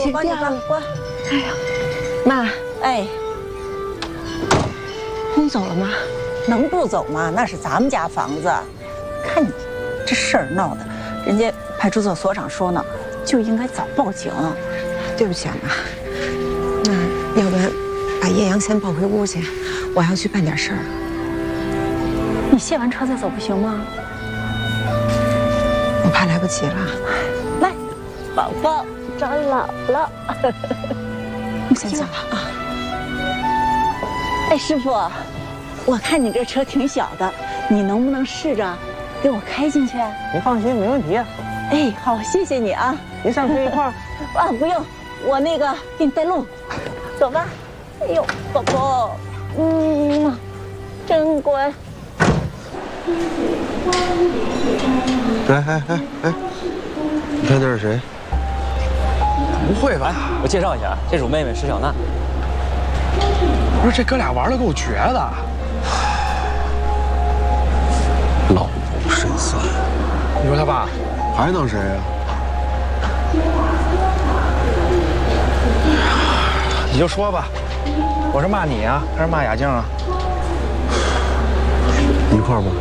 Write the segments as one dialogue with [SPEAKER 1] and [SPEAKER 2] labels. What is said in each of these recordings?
[SPEAKER 1] 我帮你把关。
[SPEAKER 2] 哎呀，妈，
[SPEAKER 1] 哎，
[SPEAKER 2] 你走了吗？
[SPEAKER 1] 能不走吗？那是咱们家房子。看你这事儿闹的，人家派出所所长说呢，就应该早报警。
[SPEAKER 2] 对不起啊，妈。那要不然把叶阳先抱回屋去，我要去办点事儿。
[SPEAKER 1] 你卸完车再走不行吗？
[SPEAKER 2] 我怕来不及了。
[SPEAKER 1] 来，宝宝找姥姥。
[SPEAKER 2] 先走了啊。
[SPEAKER 1] 哎，师傅，我看你这车挺小的，你能不能试着给我开进去？
[SPEAKER 3] 你放心，没问题。
[SPEAKER 1] 哎，好，谢谢你啊。
[SPEAKER 3] 您上车一块儿？
[SPEAKER 1] 啊，不用，我那个给你带路。走吧。哎呦，宝宝，真乖。
[SPEAKER 4] 哎，你看这是谁？
[SPEAKER 3] 不会吧？
[SPEAKER 5] 我介绍一下，这是我妹妹石小娜。
[SPEAKER 3] 不是，这哥俩玩的够绝的。
[SPEAKER 4] 老谋深算。
[SPEAKER 3] 你说他爸
[SPEAKER 4] 还能谁啊？
[SPEAKER 3] 你就说吧，我是骂你啊，还是骂雅静啊？
[SPEAKER 4] 一块儿吗？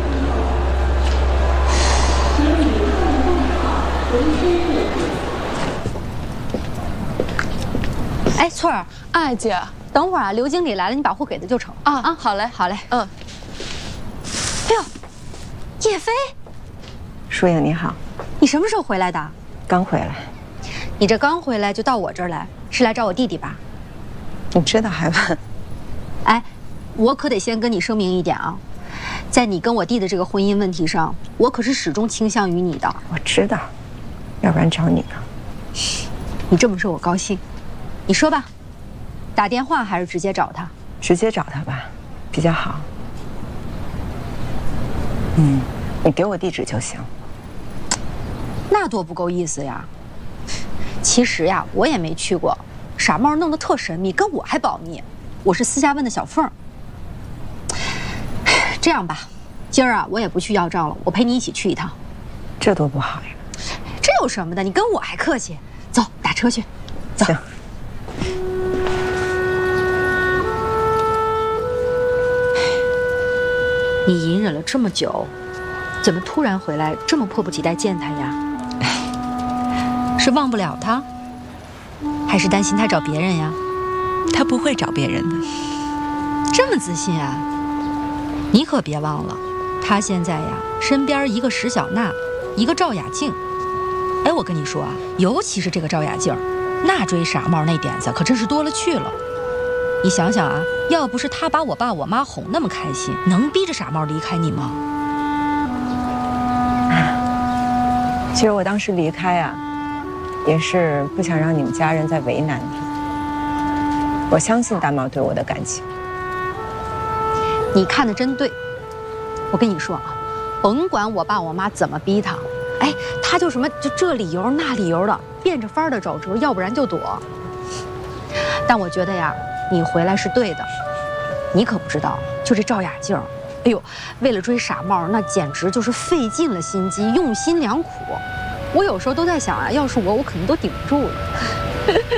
[SPEAKER 6] 哎，翠儿，
[SPEAKER 7] 哎，姐，
[SPEAKER 6] 等会儿啊，刘经理来了，你把货给他就成
[SPEAKER 7] 啊，好嘞，
[SPEAKER 6] 好嘞。
[SPEAKER 7] 嗯。
[SPEAKER 6] 哎呦，叶飞，
[SPEAKER 2] 疏影你好，
[SPEAKER 6] 你什么时候回来的？
[SPEAKER 2] 刚回来。
[SPEAKER 6] 你这刚回来就到我这儿来，是来找我弟弟吧？
[SPEAKER 2] 你知道还问？
[SPEAKER 6] 哎，我可得先跟你声明一点啊，在你跟我弟的这个婚姻问题上，我可是始终倾向于你的。
[SPEAKER 2] 我知道，要不然找你呢。
[SPEAKER 6] 你这么说，我高兴。你说吧，打电话还是直接找他？
[SPEAKER 2] 直接找他吧，比较好。你给我地址就行。
[SPEAKER 6] 那多不够意思呀！其实呀，我也没去过，傻帽弄得特神秘，跟我还保密。我是私下问的小凤。这样吧，今儿啊，我也不去要账了，我陪你一起去一趟。
[SPEAKER 2] 这多不好呀！
[SPEAKER 6] 这有什么的？你跟我还客气？走，打车去。走。
[SPEAKER 2] 行。
[SPEAKER 6] 你隐忍了这么久，怎么突然回来，这么迫不及待见他呀？是忘不了他，还是担心他找别人呀？
[SPEAKER 8] 他不会找别人的。
[SPEAKER 6] 这么自信啊？你可别忘了，他现在呀，身边一个石小娜，一个赵雅静。哎，我跟你说啊，尤其是这个赵雅静，那追傻帽那点子可真是多了去了。你想想啊，要不是他把我爸我妈哄那么开心，能逼着傻帽离开你吗？
[SPEAKER 2] 其实我当时离开啊，也是不想让你们家人再为难你。我相信大茂对我的感情。
[SPEAKER 6] 你看的真对。我跟你说啊，甭管我爸我妈怎么逼他，哎，他就什么就这理由那理由的，变着法儿的找辙，要不然就躲。但我觉得呀，你回来是对的。你可不知道，就这赵雅静，哎呦，为了追傻帽，那简直就是费尽了心机，用心良苦。我有时候都在想啊，要是我肯定都顶不住了。